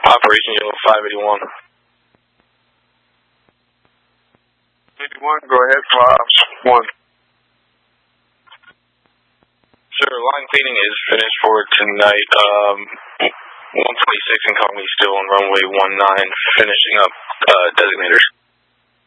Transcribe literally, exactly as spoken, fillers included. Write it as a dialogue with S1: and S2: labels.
S1: Operation Yellow five eighty-one.
S2: eighty-one, go ahead, five one.
S1: Sir, line cleaning is finished for tonight. Um, one twenty-six incognito still on runway one nine, finishing up uh, designators.